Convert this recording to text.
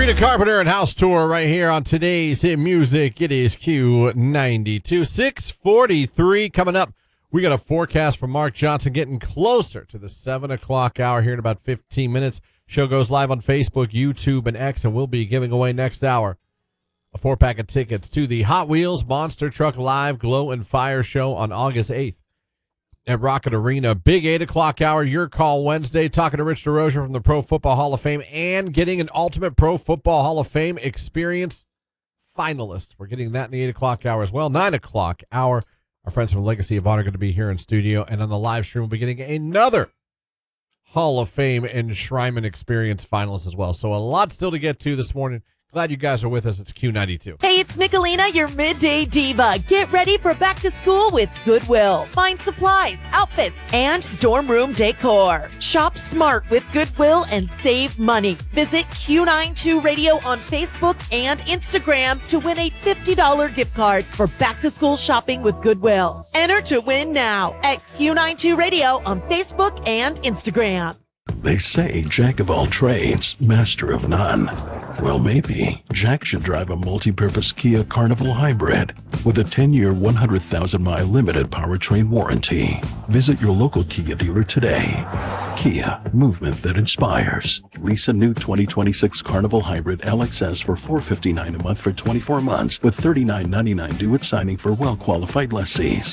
Sabrina Carpenter and House Tour right here on today's Hit Music. It is Q92. 6:43 coming up. We got a forecast from Mark Johnson getting closer to the 7 o'clock hour here in about 15 minutes. Show goes live on Facebook, YouTube, and X, and we'll be giving away next hour a 4-pack of tickets to the Hot Wheels Monster Truck Live Glow and Fire Show on August 8th at Rocket Arena. Big 8 o'clock hour, Your Call Wednesday, talking to Rich DeRozier from the Pro Football Hall of Fame and getting an Ultimate Pro Football Hall of Fame experience finalist. We're getting that in the 8 o'clock hour as well. 9 o'clock hour, our friends from Legacy of Honor are going to be here in studio, and on the live stream we'll be getting another Hall of Fame enshrinement experience finalist as well. So a lot still to get to this morning. Glad you guys are with us. It's Q92. Hey, it's Nicolina, your midday diva. Get ready for back to school with Goodwill. Find supplies, outfits, and dorm room decor. Shop smart with Goodwill and save money. Visit Q92 Radio on Facebook and Instagram to win a $50 gift card for back to school shopping with Goodwill. Enter to win now at Q92 Radio on Facebook and Instagram. They say Jack of all trades, master of none. Well, maybe Jack should drive a multi-purpose Kia Carnival Hybrid with a 10-year, 100,000-mile limited powertrain warranty. Visit your local Kia dealer today. Kia, movement that inspires. Lease a new 2026 Carnival Hybrid LXS for $459 a month for 24 months with $39.99 due at signing for well-qualified lessees.